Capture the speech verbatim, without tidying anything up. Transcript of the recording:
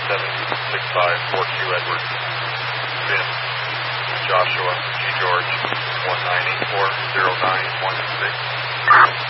seven six five four Q Edward. Finn, Joshua, G George, one nine eight four zero nine one six.